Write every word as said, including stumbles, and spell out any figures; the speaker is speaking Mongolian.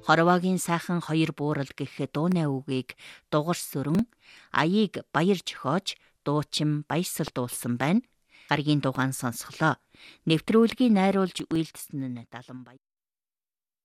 Хорвоогийн сайхан хоёр буурал гэх дууны үгийг дугарс сүрэн аяыг баяр жохиож дуучин баясал дуулсан байна. Гаригийн дугаан сонсголоо. Нэвтрүүлгийг найруулж үйлдсэн нь Даланбаяр.